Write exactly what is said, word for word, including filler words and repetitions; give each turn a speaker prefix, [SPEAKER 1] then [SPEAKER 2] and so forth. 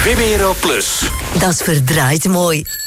[SPEAKER 1] V B R O Plus.
[SPEAKER 2] Dat is verdraaid mooi.